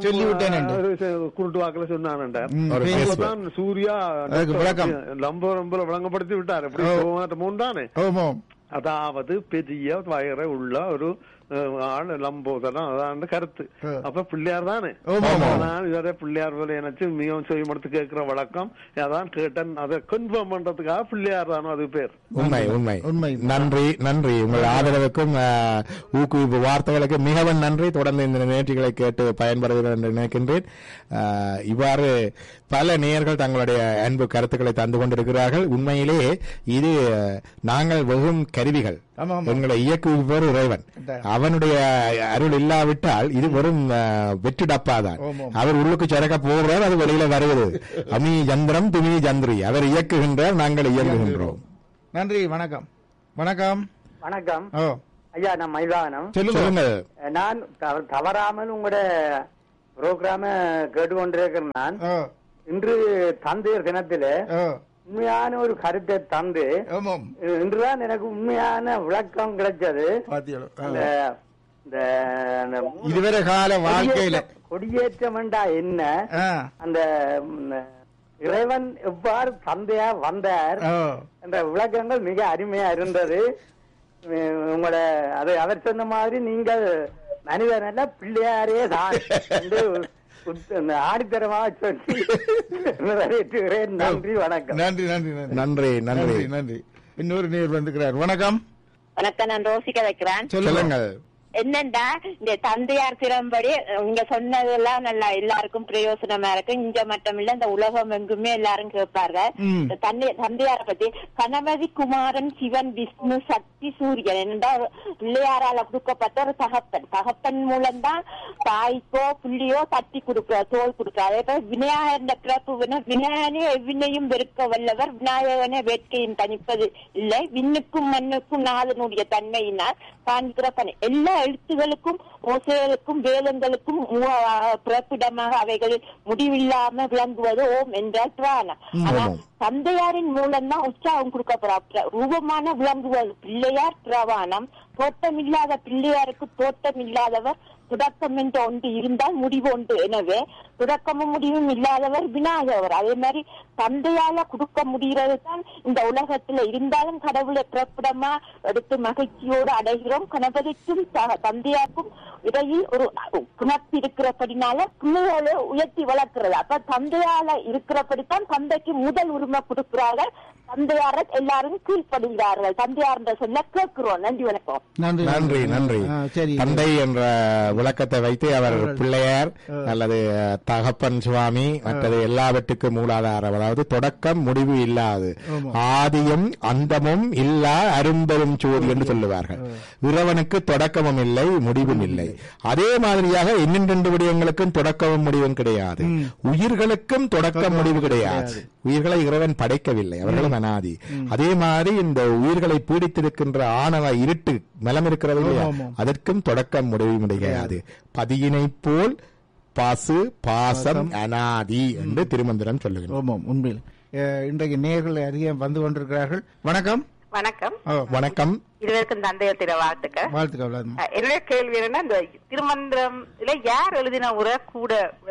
குருட்டு வாக்குல சொன்னான். சூர்யா லம்போதரன் போல விளங்கப்படுத்தி விட்டாரு. மூன்றானே, அதாவது பெரிய வயரை உள்ள ஒரு ஆளு லம்போதனம் அதான் கருத்து. அப்ப பிள்ளையார் தானே நான் இதே பிள்ளையார் போல நினைச்சு மிகவும் செய்யமடுத்து கேட்கிற வழக்கம் அதான் கேட்டேன். அதை கன்ஃபார்ம் பண்றதுக்காக பிள்ளையார் தானோ அது பேர்.
உண்மை உண்மை உண்மை. நன்றி நன்றி. உங்கள் ஆதரவுக்கும் ஊக்குவிப்பு வார்த்தைகளுக்கு மிகவும் நன்றி. தொடர்ந்து இந்த நிகழ்ச்சிகளை கேட்டு பயன்படுகிறது என்று நினைக்கின்றேன். இவ்வாறு பல நேயர்கள் தங்களுடைய அன்பு கருத்துக்களை தந்து கொண்டிருக்கிறார்கள். உண்மையிலே இது நாங்கள் வெறும் கருவிகள். எங்களை இயக்குபவர் இறைவன். அவனுடைய அருள் இல்லாவிட்டால் இது வெறும் வெற்றி டப்பாதான். அவர் உள்ளுக்கு சரக்க போகிறார், அது வெளியில வருகிறது. அமி சந்திரம் துமி சந்திரி. அவர் இயக்குகின்றார், நாங்கள் இயங்குகின்றோம்.
நன்றி. வணக்கம். வணக்கம்.
வணக்கம் ஐயா. நான் மைதானம்
சொல்லுங்க.
நான் தவறாமல் உங்களோட புரோகிராம கேட்டுக்கொண்டிருக்கிறேன். நான் இன்று தந்தையர் தினத்தில உண்மையான ஒரு கருத்தை தந்து இன்றுதான் எனக்கு உண்மையான விளக்கம் கிடைச்சது.
இதுவரை கால வாழ்க்கையில
கொடியேற்றம் என்றா என்ன, அந்த இறைவன் எவ்வாறு தந்தையா வந்தார் என்ற விளக்கங்கள் மிக அருமையா இருந்தது. உங்களோட அதை அவர் சொன்ன மாதிரி நீங்கள் மனிதன் அல்ல பிள்ளையாரே தான் என்று ஆடித்தரமாக சொல்லி நிறைவேற்றுகிறேன். நன்றி வணக்கம்.
நன்றி நன்றி
நன்றி நன்றி
நன்றி. இன்னொரு நேர் வந்துக்கிறார். வணக்கம்.
வணக்கம். நான் ரோசிக்க வைக்கிறேன்.
சொல்லுங்க.
என்னண்டா இந்த தந்தையார் திறம்படி நீங்க சொன்னதெல்லாம் நல்லா எல்லாருக்கும் பிரயோசனமா இருக்கு. இங்க மட்டும் இல்ல இந்த உலகம் எங்குமே எல்லாரும் கேட்பாங்க. தந்தையார பத்தி கணபதி குமாரன் சிவன் விஷ்ணு சக்தி சூரியன் என்னடா பிள்ளையாரால கொடுக்கப்பட்ட ஒரு தகப்பன். தகப்பன் மூலம்தான் தாய்க்கோ புள்ளியோ தட்டி கொடுக்க தோல் கொடுக்க. அதே போல விநாயகன் பிறப்பு விநாயகனே எவ்வினையும் வெறுக்க வல்லவர். விநாயகனே வேட்கையும் தணிப்பது இல்லை. விண்ணுக்கும் மண்ணுக்கும் நாதனுடைய தன்மையினால் காண்கிற பணி எல்லா எழுத்துகளுக்கும் ஓசைகளுக்கும் வேதங்களுக்கும் பிறப்பிடமாக அவைகள் முடிவில்லாம விளங்குவது ஓம் என்றால் பிராணம். ஆனா தந்தையாரின் மூலம்தான் உற்சாகம் கொடுக்கப்படுற ரூபமான விளங்குவது பிள்ளையார் பிரவாணம். தோட்டம் இல்லாத பிள்ளையாருக்கு தோட்டம் இல்லாதவர் தொடக்கம் என்று ஒன்று இருந்தால் முடிவு ஒன்று. எனவே தொடக்கமும் முடிவும் இல்லாதவர் விநாயகர். அதே மாதிரி தந்தையால கொடுக்க முடிகிறது தான் இந்த உலகத்துல இருந்தாலும் கடவுளை பிறப்பிடமா எடுத்து மகிழ்ச்சியோடு அடைகிறோம். கணபதிக்கும் தந்தையாருக்கும் இடையில் ஒரு புணர்ச்சி இருக்கிறபடினால பிள்ளைகளை உயர்த்தி வளர்க்கிறது. அப்ப தந்தையால இருக்கிறபடித்தான் தந்தைக்கு முதல் உரிமை கொடுக்கிறார்கள். தந்தையார எல்லாரும் கீழ்ப்படுகிறார்கள். தந்தையார் என்ற சொல்ல கேட்கிறோம். நன்றி வணக்கம்.
நன்றி நன்றி. தந்தை என்ற விளக்கத்தை வைத்து அவர் பிள்ளையார் அல்லது தகப்பன் சுவாமி மற்றது எல்லாவற்றுக்கும் மூலாதாரம். அதாவது தொடக்கம் முடிவு இல்லாது ஆதியும் அந்தமும் இல்லா அரும்பெரும் சோதி என்று சொல்லுவார்கள். இறைவனுக்கு தொடக்கமும் இல்லை முடிவும் இல்லை. அதே மாதிரியாக இன்னிரண்டு விடயங்களுக்கும் தொடக்கமும் முடிவும் கிடையாது. உயிர்களுக்கும் தொடக்கம் முடிவு கிடையாது. உயிர்களை இறைவன் படைக்கவில்லை, அவர்களும் அனாதி. அதே மாதிரி இந்த உயிர்களை பீடித்திருக்கின்ற ஆணவ இருட்டு மலம் இருக்கிறது இல்லையா, அதற்கும் தொடக்கம் முடிவு கிடையாது. பதியினை போல் பாசு பாசம் அனாதி என்று திருமந்திரம் சொல்லுகிறோம்.
உண்மையில் இன்றைக்கு நேர்கள் அதிகம் வந்து கொண்டிருக்கிறார்கள். வணக்கம்.
வணக்கம்.
வணக்கம்.
இருவருக்கும் தந்தையர் தின வாழ்த்துக்கள்.
வாழ்த்துக்கள்.
என்னுடைய கேள்வி என்னன்னா, இந்த திருமந்திரம்ல யார் எழுதின உரை கூட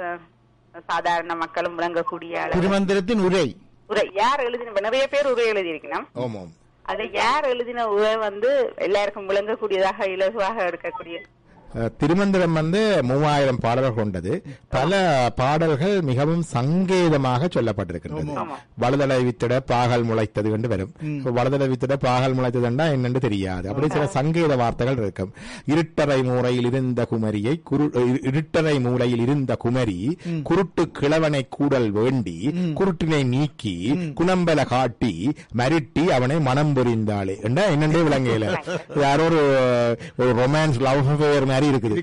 சாதாரண மக்களும் விளங்கக்கூடிய
திருமந்திரத்தின் உரை
உரை யார் எழுதின? நிறைய பேர் உரை எழுதியிருக்கணும். அது யார் எழுதின உரை வந்து எல்லாருக்கும் விளங்கக்கூடியதாக இலகுவாக இருக்கக்கூடிய?
திருமந்திரம் வந்து மூவாயிரம் பாடல்கள் கொண்டது. பல பாடல்கள் மிகவும் சங்கேதமாக சொல்லப்பட்டிருக்கின்றது. வலதலை வித்திட பாகல் முளைத்தது என்று வரும். வலதலை வித்திட பாகல் முளைத்ததுன்னா என்னன்னு தெரியாது. அப்படி சில சங்கேத வார்த்தைகள் இருக்கும். இருட்டறை மூலையில் இருந்த குமரியை இருட்டறை மூலையில் இருந்த குமரி குருட்டு கிழவனை கூடல் வேண்டி குருட்டினை நீக்கி குணம்பல காட்டி மருட்டி அவனை மனம் புரிந்தாளே என்ன என்னென்றே விளங்கல. யாரோ ஒரு ரொமான்ஸ் லவ் அஃபேர் மாதிரி இருக்குது.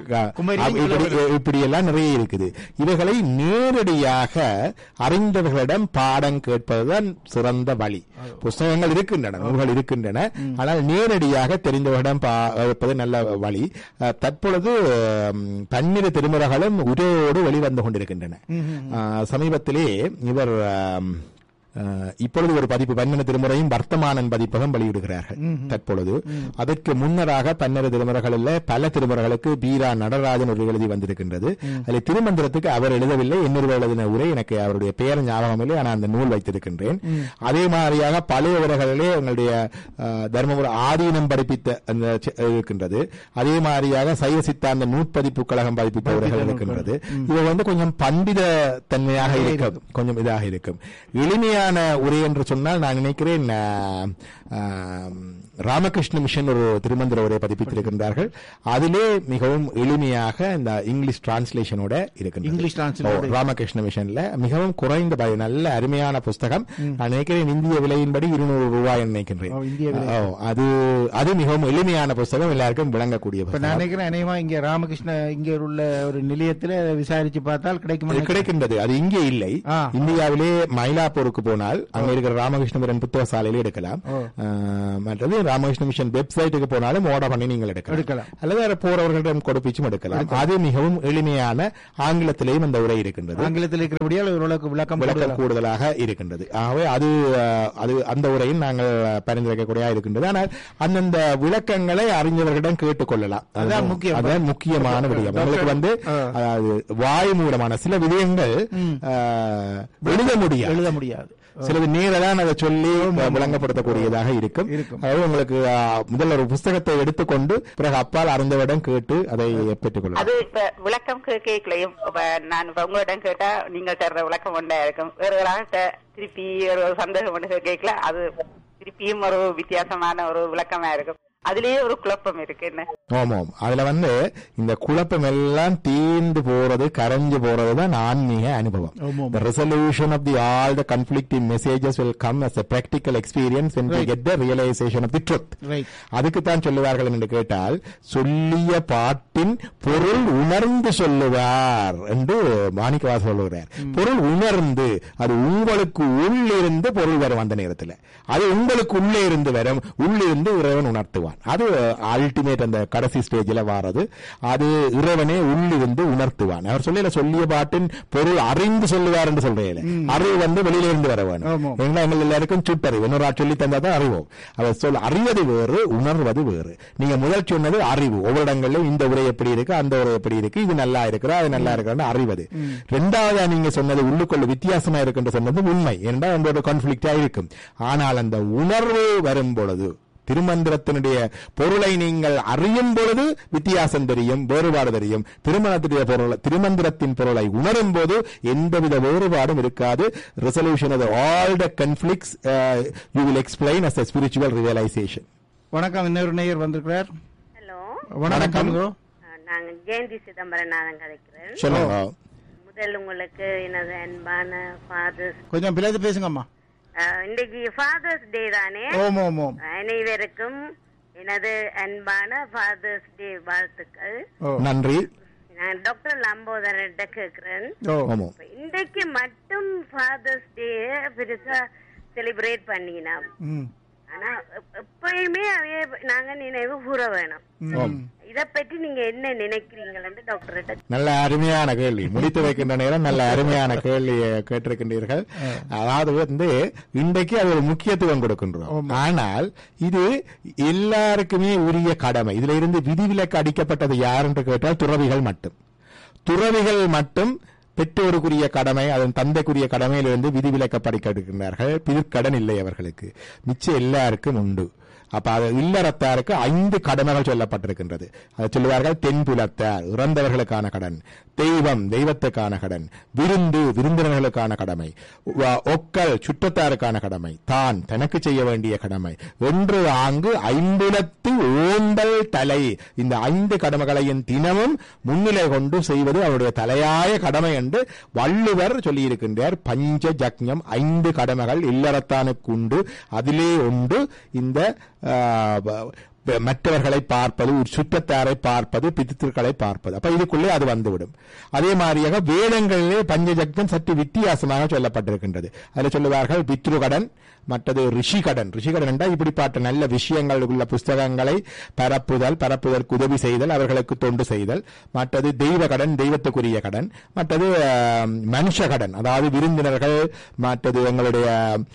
இப்படி எல்லாம் நிறைய இருக்குது. இவைகளை நேரடியாக அறிந்தவர்களிடம் பாடம் கேட்பதுதான் சிறந்த வழி. புஸ்தகங்கள் இருக்கின்றன, நூல்கள் இருக்கின்றன. ஆனால் நேரடியாக தெரிந்தவரிடம் கேட்பது நல்ல வழி. தற்பொழுது பன்னிரு திருமுறைகளும் உரையோடு வெளிவந்து கொண்டிருக்கின்றன. சமீபத்திலே இவர் இப்பொழுது ஒரு பதிப்பு பன்னெண்டு திருமுறையும் வர்த்தமானன் பதிப்பகம் வெளியிடுகிறார்கள் தற்பொழுது. அதற்கு முன்னராக பன்னெண்டு திருமுறைகளில் பல திருமுறைகளுக்கு பீரா நடராஜன் ஒரு எழுதி வந்திருக்கின்றது. அதில் திருமந்திரத்துக்கு அவர் எழுதவில்லை, இன்னொரு எழுதின உரை எனக்கு அவருடைய பெயர் ஞாபகம் இல்லை, ஆனால் அந்த நூல் வைத்திருக்கின்றேன். அதே மாதிரியாக பழைய உரைகளிலே எங்களுடைய தர்மபுர ஆதீனம் பதிப்பித்த அந்த இருக்கின்றது. அதே மாதிரியாக சைவ சித்தாந்த நூற்பதிப்பு கழகம் பதிப்பித்த உரைகள் இருக்கின்றது. இது வந்து கொஞ்சம் பண்டித தன்மையாக இருக்கும், கொஞ்சம் இதாக இருக்கும். எளிமையான உரை என்று சொன்னால் நான் நினைக்கிறேன் ராமகிருஷ்ண மிஷன் ஒரு திருமந்திர உரை பதிப்பித்திருக்கின்றார்கள். அதிலே மிகவும் எளிமையாக இந்த இங்கிலீஷ் டிரான்ஸ்லேஷனோட இருக்கின்றது. ராமகிருஷ்ண மிஷன்ல மிகவும் குறைந்த நல்ல அருமையான புஸ்தகம். நான் நினைக்கிறேன் இந்திய விலையின்படி இருநூறு ரூபாய் நினைக்கின்றேன். அது அது மிகவும் எளிமையான புஸ்தகம், எல்லாருக்கும் விளங்கக்கூடிய புத்தகம்.
நினைக்கிறேன் இங்க ராமகிருஷ்ண இங்க உள்ள ஒரு நிலையத்தில் விசாரிச்சு பார்த்தால் கிடைக்கும்
கிடைக்கின்றது. அது இங்கே இல்லை, இந்தியாவிலே மயிலாப்பூருக்கு போனால் அங்க இருக்கிற ராமகிருஷ்ணபுரன் புத்தக சாலையில எடுக்கலாம். மற்றது ராமகிருஷ்ண மிஷன் வெப்சைட்டுக்கு போனாலும் ஓட பண்ணி நீங்கள் எடுக்கலாம், அல்லது போறவர்களிடம் கொடுப்பிச்சும் எடுக்கலாம். அது மிகவும் எளிமையான ஆங்கிலத்திலேயும் அந்த உரை இருக்கின்றது.
ஆங்கிலத்தில் இருக்கிறபடியால் விளக்கம்
விளக்கம் கூடுதலாக இருக்கின்றது. ஆகவே அது அது அந்த உரையில் நாங்கள் பரிந்துரைக்கக்கூடிய இருக்கின்றது. ஆனால் அந்தந்த விளக்கங்களை அறிஞர்களிடம் கேட்டுக்கொள்ளலாம். அதான் முக்கியம், அதான் முக்கியமான விடயம். உங்களுக்கு வந்து அதாவது வாய் மூலமான சில விடயங்கள் எழுத முடியாது எழுத முடியாது சிலது நேரதான் அதை சொல்லி விளங்கப்படுத்தக்கூடியதாக இருக்கும். அதாவது உங்களுக்கு முதல்ல ஒரு புஸ்தகத்தை எடுத்துக்கொண்டு பிறகு அப்பால் அறிந்தவரிடம் கேட்டு அதை பெற்றுக் கொள்ளலாம்.
அது இப்ப விளக்கம் கேட்கலையும் நான் உங்களிடம் கேட்டா நீங்கள் தர்ற விளக்கம் ஒன்றா இருக்கும், வேறு திருப்பி ஒரு சந்தேகம் ஒன்று கேட்கல, அது திருப்பியும் ஒரு வித்தியாசமான ஒரு விளக்கமா இருக்கும். அதுலயே ஒரு குழப்பம் இருக்கு. என்ன
ஆமாம், அதுல வந்து இந்த குழப்பம் எல்லாம் தீர்ந்து போறது, கரைஞ்சு போறதுதான் ஆன்மீக அனுபவம். The resolution of the all the conflicting messages will come as a practical experience when we get the realization of the truth. அதுக்கு தான் சொல்லுவார்கள் என்று கேட்டால், சொல்லிய பாட்டின் பொருள் உணர்ந்து சொல்லுவார் என்று மாணிக்கவாசகர் சொல்லுகிறார். பொருள் உணர்ந்து, அது உங்களுக்கு உள்ளிருந்து பொருள் வரும். அந்த நேரத்தில் அது உங்களுக்கு உள்ளே இருந்து வரும், உள்ளிருந்து இறைவன் உணர்த்துவான். அது அல்டிமேட் அந்த கடைசி ஸ்டேஜில் வாரது. அது இறைவனே உள்ளிருந்து உணர்த்துவான். அவர் சொல்லல சொல்லிய பாட்டின் பொருள் அறிந்து சொல்லுவார் என்று சொல்றேன். அறிவு வந்து வெளியில இருந்து வர வேணும். எங்கள் எல்லாருக்கும் சுட்டறிவு இன்னொரு சொல்லி தந்தா தான் அறிவோம். அவர் சொல் அறிவது வேறு, உணர்வது வேறு. நீங்க முதல் சொன்னது அறிவு. ஒவ்வொரு இடங்களிலும் இந்த உரை எப்படி இருக்கு, அந்த உரை எப்படி இருக்கு, இது நல்லா இருக்கிறா, அது நல்லா இருக்கிறான்னு அறிவது. ரெண்டாவதா நீங்க சொன்னது உள்ளுக்குள்ள வித்தியாசமா இருக்குன்னு சொன்னது உண்மை. ஏன்னா அந்த கான்ஃபிளிக்டா இருக்கும். ஆனால் அந்த உணர்வு வரும் பொழுது, திருமந்திரத்தினுடைய பொருளை நீங்கள் அறியும் பொழுது வித்தியாசம் தெரியும், வேறுபாடு தெரியும். திருமணத்துடைய பொருள் திருமந்திரத்தின் பொருளை உணரும் போது எந்தவித வேறுபாடும் இருக்காது. Resolution of all the கான்ஃபிளிக்ட்ஸ் you will explain as a spiritual realization.
வணக்கம், இன்னொரு நேயர் வந்திருக்கிறார்.
ஹலோ
வணக்கம்.
நாங்க ஜெயந்தி சிதம்பரம் கதைக்கிறேன்.
சொல்லுங்க.
முதல் உங்களுக்கு எனது அன்பான ஃபாதர்ஸ்.
கொஞ்சம் பிள்ளைது பேசுங்கம்மா.
இன்றைக்கு ஃபாதர்ஸ் டே தானே? அனைவருக்கும் எனது அன்பான ஃபாதர்ஸ் டே வாழ்த்துக்கள்.
நன்றி.
நான் டாக்டர் லம்போதரன்ட்ட கேக்குறேன், இன்றைக்கு மட்டும் ஃபாதர்ஸ் டே பெருசா செலிப்ரேட் பண்ணினோம், ஆனா எப்பயுமே அவைய நாங்க நினைவு கூற வேணும். இத பற்றி நீங்க என்ன நினைக்கிறீங்க டாக்டர்?
நல்ல அருமையான கேள்வி. முடித்து வைக்கின்ற நேரம் நல்ல அருமையான கேள்வியை கேட்டிருக்கின்றீர்கள். அதாவது வந்து இன்றைக்கு அது ஒரு முக்கியத்துவம் கொடுக்கின்றோம், ஆனால் இது எல்லாருக்குமே உரிய கடமை. இதுல இருந்து விதிவிலக்கு அடிக்கப்பட்டது யார் என்று கேட்டால் துறவிகள் மட்டும். துறவிகள் மட்டும் பெற்றோருக்குரிய கடமை, அதன் தந்தைக்குரிய கடமையிலிருந்து விதிவிலக்கப்படுகின்றார்கள். பிற்கடன் இல்லை அவர்களுக்கு, மிச்சம் எல்லாருக்கும் உண்டு. அப்ப அது இல்லறத்தாருக்கு ஐந்து கடமைகள் சொல்லப்பட்டிருக்கின்றது. அதை சொல்லுவார்கள், தென்புலத்தார் இறந்தவர்களுக்கான கடன், தெய்வம் தெய்வத்துக்கான கடன், விருந்து விருந்தினர்களுக்கான கடமை, ஒக்கல் சுற்றத்தாருக்கான கடமை, தான் தனக்கு செய்ய வேண்டிய கடமை என்று ஆங்கு ஐம்புலத்து ஓந்தல் தலை. இந்த ஐந்து கடமைகளையும் தினமும் முன்னிலை கொண்டு செய்வது அவருடைய தலையாய கடமை என்று வள்ளுவர் சொல்லியிருக்கின்றார். பஞ்ச ஜக்ஞம், ஐந்து கடமைகள் இல்லறத்தானுக்கு உண்டு. அதிலே உண்டு இந்த மற்றவர்களை பார்ப்பது, சுற்றத்தாரை பார்ப்பது, பித்திருக்களை பார்ப்பது. அப்ப இதுக்குள்ளே அது வந்துவிடும். அதே மாதிரியாக வேதங்களிலே பஞ்சஜக்தம் சற்று வித்தியாசமாக சொல்லப்பட்டிருக்கின்றது. அதில் சொல்லுவார்கள் பித்ருகடன், மற்றது ரிஷிகடன். ரிஷிகடன் என்றால் இப்படிப்பட்ட நல்ல விஷயங்கள் உள்ள புஸ்தகங்களை பரப்புதல், பரப்புதற்கு உதவி செய்தல், அவர்களுக்கு தொண்டு செய்தல். மற்றது தெய்வ கடன், தெய்வத்துக்குரிய கடன். மற்றது மனுஷ கடன், அதாவது விருந்தினர்கள், மற்றது எங்களுடைய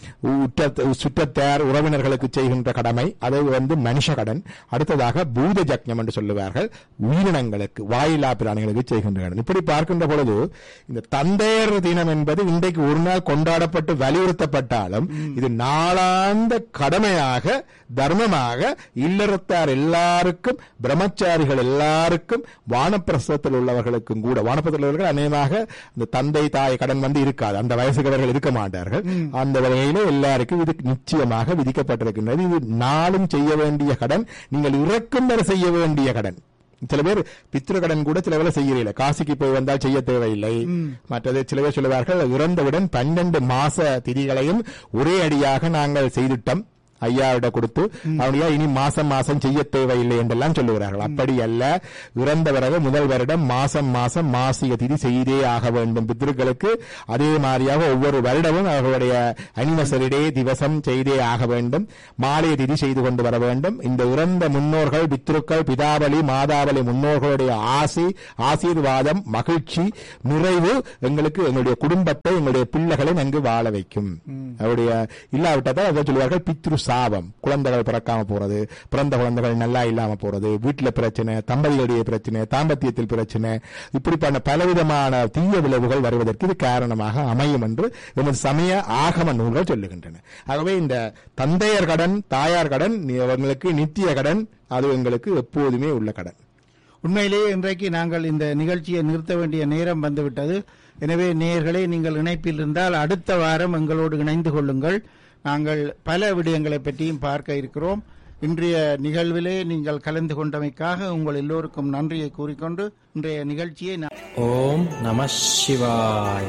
சுற்றத்தார் உறவினர்களுக்கு செய்கின்ற கடமை, அது வந்து மனுஷ கடன். அடுத்ததாக பூத ஜக்ஞம் என்று சொல்லுவார்கள், உயிரினங்களுக்கு, வாயிலா பிராணிகளுக்கு செய்கின்ற கடன். இப்படி பார்க்கின்ற பொழுது இந்த தந்தையர் தினம் என்பது இன்றைக்கு ஒரு நாள் கொண்டாடப்பட்டு வலியுறுத்தப்பட்டாலும் இது நாளாந்த கடமையாக, தர்மமாக இல்லறத்தார் எல்லாருக்கும், பிரம்மச்சாரிகள் எல்லாருக்கும், வானப்பிரசத்தில் உள்ளவர்களுக்கும் கூட, வானப்பிரசத்தில் உள்ளவர்கள் அநேகமாக இந்த தந்தை தாய் கடன் வந்து இருக்காது, அந்த வயசுக்கு அவர்கள் இருக்க மாட்டார்கள். அந்த வகையில எல்லாருக்கும் இது நிச்சயமாக விதிக்கப்பட்டிருக்கின்றது. இது நாளும் செய்ய வேண்டிய கடன், நீங்கள் இறக்கும் வரை செய்ய வேண்டிய கடன். சில பேர் பித்ரு கடன் கூட சில பேர் செய்யறீங்க, காசிக்கு போய் வந்தால் செய்ய தேவையில்லை. மற்றது சில பேர் சொல்லுவார்கள், இறந்தவுடன் பன்னெண்டு மாச திதிகளையும் ஒரே அடியாக நாங்கள் செய்துட்டோம், ஐயாவிட கொடுத்து அவனையா இனி மாசம் மாசம் செய்ய தேவையில்லை என்றெல்லாம் சொல்லுகிறார்கள். அப்படி அல்ல, இறந்த பிறகு முதல் வருடம் மாசம் மாசம் மாசிக திதி செய்தே ஆக வேண்டும் பித்ருக்களுக்கு. அதே மாதிரியாக ஒவ்வொரு வருடமும் அவர்களுடைய அனிவர்சரி டே திவசம் செய்தே ஆக வேண்டும், மாலைய திதி செய்து கொண்டு வர வேண்டும். இந்த இறந்த முன்னோர்கள், பித்ருக்கள், பிதாவளி மாதாவளி முன்னோர்களுடைய ஆசி, ஆசீர்வாதம், மகிழ்ச்சி, நிறைவு எங்களுக்கு, எங்களுடைய குடும்பத்தை, எங்களுடைய பிள்ளைகளை நன்கு வாழ வைக்கும். அவருடைய இல்லாவிட்டதான் அதை சொல்லுவார்கள் பித்ரு சாபம். குழந்தைகள் பிறக்காம போறது, பிறந்த குழந்தைகள் நல்லா இல்லாம போறது, வீட்டுல பிரச்சனை, தம்பதிகளுடைய பிரச்சனை, தாம்பத்தியத்தில் பிரச்சனை, இப்படிப்பட்ட பலவிதமான தீய விளைவுகள் வருவதற்கு இது காரணமாக அமையும் என்று எமது சமய ஆகம நூல்கள் சொல்லுகின்றன. ஆகவே இந்த தந்தையர் கடன், தாயார் கடன் அவங்களுக்கு நித்திய கடன், அது எங்களுக்கு எப்போதுமே உள்ள கடன்.
உண்மையிலேயே இன்றைக்கு நாங்கள் இந்த நிகழ்ச்சியை நிறுத்த வேண்டிய நேரம் வந்துவிட்டது. எனவே நேயர்களே, நீங்கள் இணைப்பில் இருந்தால் அடுத்த வாரம் எங்களோடு இணைந்து கொள்ளுங்கள். நாங்கள் பல விடயங்களை பற்றியும் பார்க்க இருக்கிறோம். இன்றைய நிகழ்விலே நீங்கள் கலந்து கொண்டமைக்காக உங்கள் எல்லோருக்கும் நன்றியை கூறிக்கொண்டு இன்றைய நிகழ்ச்சியை
ஓம் நம சிவாய்.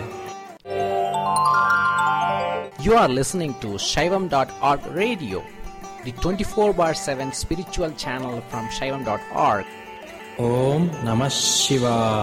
You are listening to Shaivam dot org radio, the twenty-four bar seven spiritual channel from Shaivam dot org. Om Namah Shivaya.